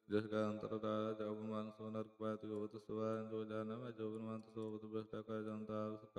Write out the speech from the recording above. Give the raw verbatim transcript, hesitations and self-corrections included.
ਜਿਸ ਕਾ ਅੰਤਰ ਰਾਜਾ ਜਗ ਮਨ ਸੋ ਨਰਕ ਪਾਇ ਤੁਜੋ ਤੁਸ ਸਵੈ ਜੋ ਜਨ ਮੈਂ ਜੋ ਬਨਵੰਤ ਸੋ ਬਤ ਬਿਸਟਾ ਕਾ ਜਨਤਾ